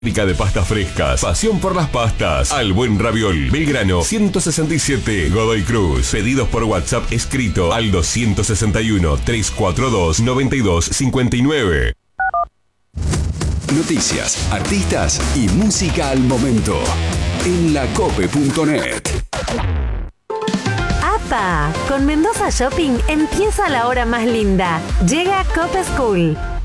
Fábrica de pastas frescas, pasión por las pastas, Al Buen Raviol, Belgrano 167, Godoy Cruz. Pedidos por WhatsApp escrito al 261 342 9259. Noticias, artistas y música al momento en lacope.net. ¡Apa! Con Mendoza Shopping empieza la hora más linda. Llega Cope School.